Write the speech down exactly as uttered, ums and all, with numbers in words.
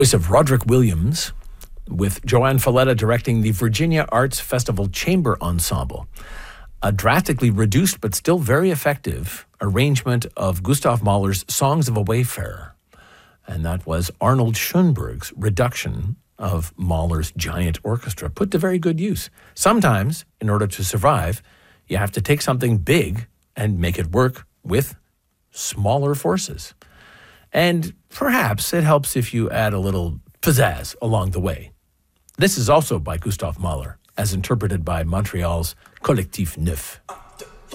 Voice of Roderick Williams, with Joanne Falletta directing the Virginia Arts Festival Chamber Ensemble. A drastically reduced but still very effective arrangement of Gustav Mahler's Songs of a Wayfarer. And that was Arnold Schoenberg's reduction of Mahler's giant orchestra, put to very good use. Sometimes, in order to survive, you have to take something big and make it work with smaller forces. And perhaps it helps if you add a little pizzazz along the way. This is also by Gustav Mahler, as interpreted by Montreal's Collectif Neuf.